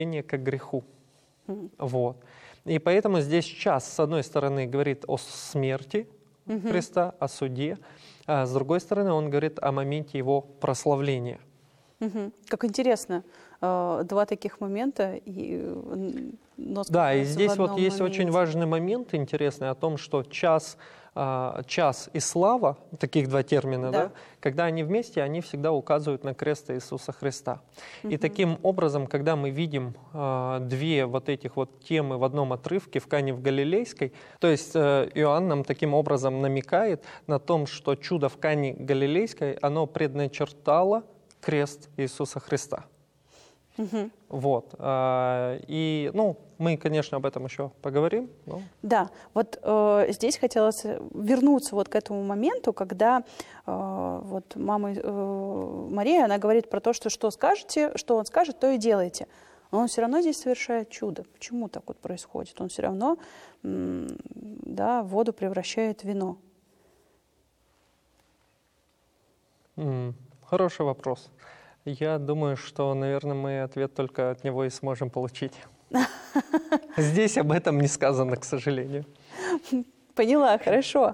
к греху. Вот. И поэтому здесь час, с одной стороны, говорит о смерти Христа, о суде, а с другой стороны, он говорит о моменте его прославления. Как интересно, два таких момента. Да, и здесь вот есть очень важный момент интересный о том, что час и слава, таких два термина, да, когда они вместе, они всегда указывают на крест Иисуса Христа. И таким образом, когда мы видим две вот этих вот темы в одном отрывке в Кане в Галилейской, то есть Иоанн нам таким образом намекает на том, что чудо в Кане Галилейской, оно предначертало крест Иисуса Христа. Вот. И, мы, конечно, об этом еще поговорим. Но... Да, вот здесь хотелось вернуться вот к этому моменту, когда вот мама Мария, она говорит про то, что скажете, что он скажет, то и делайте. Но он все равно здесь совершает чудо. Почему так вот происходит? Он все равно воду превращает в вино. Хороший вопрос. Я думаю, что, наверное, мы ответ только от него и сможем получить. Здесь об этом не сказано, к сожалению. Поняла, хорошо.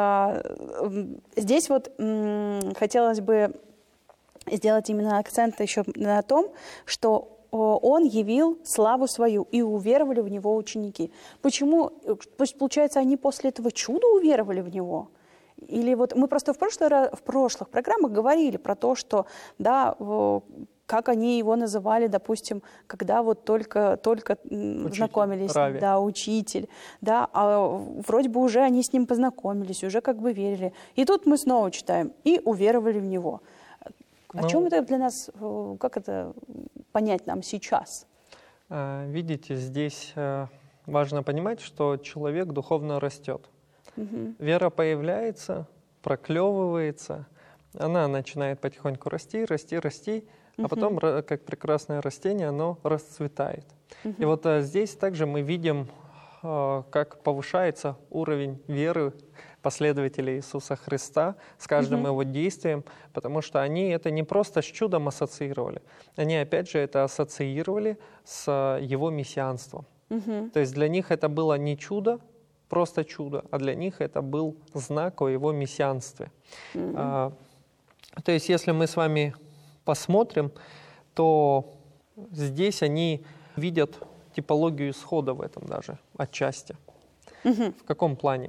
Здесь вот хотелось бы сделать именно акцент еще на том, что он явил славу свою, и уверовали в него ученики. Почему? Получается, они после этого чуда уверовали в него? Или вот мы просто в прошлых программах говорили про то, что, да, как они его называли, допустим, когда вот только знакомились, Рави. Да, учитель, да, а вроде бы уже они с ним познакомились, уже как бы верили. И тут мы снова читаем, и уверовали в него. О чем это для нас, как это понять нам сейчас? Видите, здесь важно понимать, что человек духовно растет. Вера появляется, проклевывается, она начинает потихоньку расти, а потом, как прекрасное растение, оно расцветает. И вот здесь также мы видим, как повышается уровень веры последователей Иисуса Христа с каждым его действием, потому что они это не просто с чудом ассоциировали, они опять же это ассоциировали с его мессианством. То есть для них это было не чудо, просто чудо, а для них это был знак о его мессианстве. То есть если мы с вами посмотрим, то здесь они видят типологию исхода в этом даже, отчасти. В каком плане?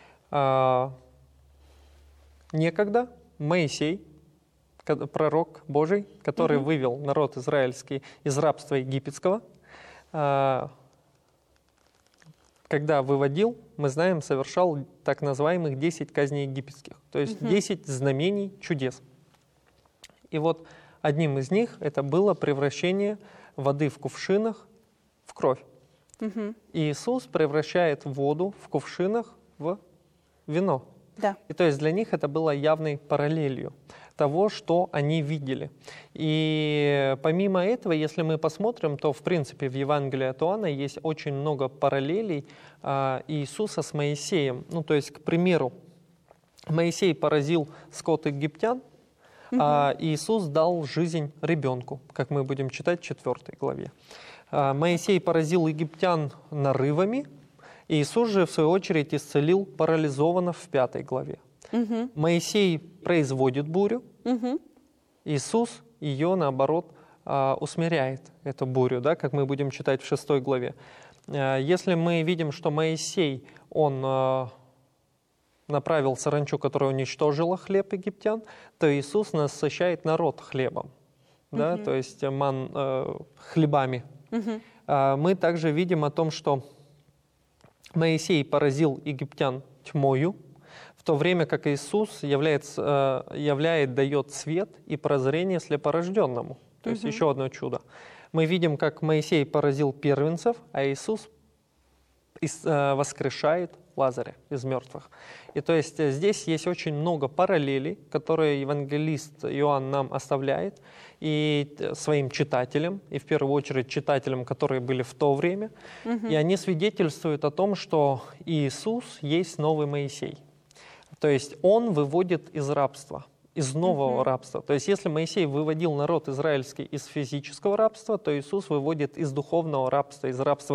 Некогда Моисей, пророк Божий, который вывел народ израильский из рабства египетского, когда выводил, мы знаем, совершал так называемых 10 казней египетских, то есть 10 знамений чудес. И вот одним из них это было превращение воды в кувшинах в кровь. И Иисус превращает воду в кувшинах в вино. Да. И то есть для них это было явной параллелью того, что они видели. И помимо этого, если мы посмотрим, то в принципе в Евангелии от Иоанна есть очень много параллелей Иисуса с Моисеем. То есть, к примеру, Моисей поразил скот египтян, а Иисус дал жизнь ребенку, как мы будем читать в 4 главе. Моисей поразил египтян нарывами, Иисус же, в свою очередь, исцелил парализованных в 5 главе. Моисей производит бурю, Иисус ее, наоборот, усмиряет, эту бурю, да, как мы будем читать в 6 главе. Если мы видим, что Моисей, он направил саранчу, которая уничтожила хлеб египтян, то Иисус насыщает народ хлебом, да, то есть хлебами. Мы также видим о том, что Моисей поразил египтян тьмою, в то время как Иисус дает свет и прозрение слепорожденному. То есть еще одно чудо. Мы видим, как Моисей поразил первенцев, а Иисус воскрешает Лазаря из мертвых. И то есть здесь есть очень много параллелей, которые евангелист Иоанн нам оставляет и своим читателям, и в первую очередь читателям, которые были в то время. И они свидетельствуют о том, что Иисус есть новый Моисей. То есть Он выводит из рабства. из нового рабства. То есть если Моисей выводил народ израильский из физического рабства, то Иисус выводит из духовного рабства, из рабства